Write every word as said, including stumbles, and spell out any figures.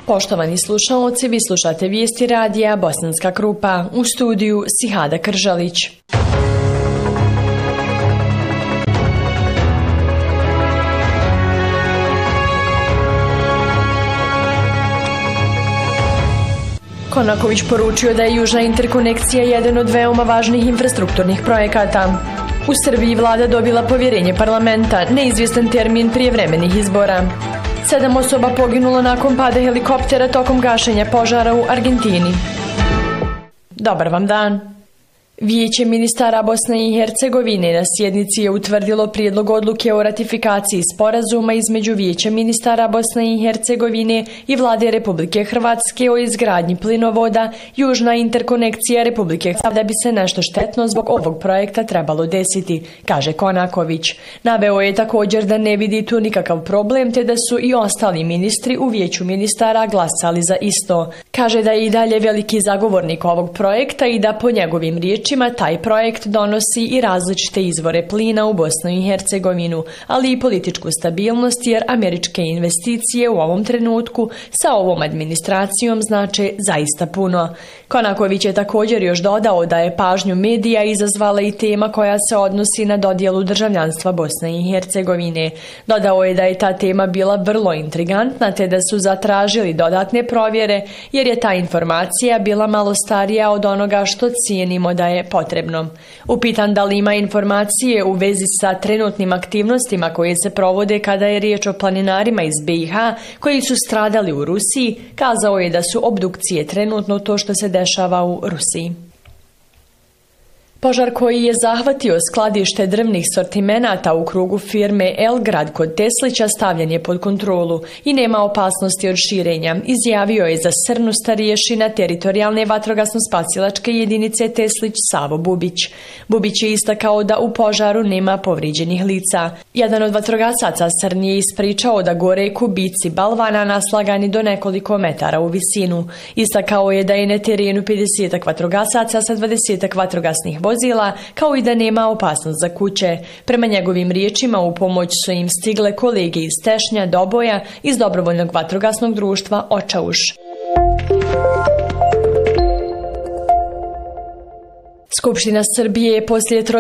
Poštovani slušaoci, vi slušate vijesti radija Bosanska Krupa, u studiju Sihada Kržalić. Konaković poručio da je južna interkonekcija jedan od veoma važnih infrastrukturnih projekata. U Srbiji vlada dobila povjerenje parlamenta, neizvjestan termin prijevremenih izbora. Sedam osoba poginulo nakon pada helikoptera tokom gašenja požara u Argentini. Dobar vam dan. Vijeće ministara Bosne i Hercegovine na sjednici je utvrdilo prijedlog odluke o ratifikaciji sporazuma između Vijeća ministara Bosne i Hercegovine i Vlade Republike Hrvatske o izgradnji plinovoda Južna interkonekcija Republike Hrvatske, da bi se nešto štetno zbog ovog projekta trebalo desiti, kaže Konaković. Naveo je također da ne vidi tu nikakav problem, te da su i ostali ministri u Vijeću ministara glasali za isto. Kaže da je i dalje veliki zagovornik ovog projekta i da po njegovim riječima taj projekt donosi i različite izvore plina u Bosnu i Hercegovinu, ali i političku stabilnost, jer američke investicije u ovom trenutku sa ovom administracijom znače zaista puno. Konaković je također još dodao da je pažnju medija izazvala i tema koja se odnosi na dodjelu državljanstva Bosne i Hercegovine. Dodao je da je ta tema bila vrlo intrigantna, te da su zatražili dodatne provjere, jer je ta informacija bila malo starija od onoga što cijenimo da je potrebno. Upitan da li ima informacije u vezi sa trenutnim aktivnostima koje se provode kada je riječ o planinarima iz B i H koji su stradali u Rusiji, kazao je da su obdukcije trenutno to što se dešava u Rusiji. Požar koji je zahvatio skladište drvnih sortimenata u krugu firme Elgrad kod Teslića stavljen je pod kontrolu i nema opasnosti od širenja, izjavio je za Srnu starješina teritorijalne vatrogasno-spasilačke jedinice Teslić Savo Bubić. Bubić je istakao da u požaru nema povrijeđenih lica. Jedan od vatrogasaca Srni je ispričao da gore kubici balvana naslagani do nekoliko metara u visinu. Istakao je da je na terenu pedesetak vatrogasaca sa dvadesetak vatrogasnih vozila, kao i da nema opasnost za kuće. Prema njegovim riječima u pomoć su im stigle kolege iz Tešnja, Doboja, iz dobrovoljnog vatrogasnog društva Očauš. Skupština Srbije je poslije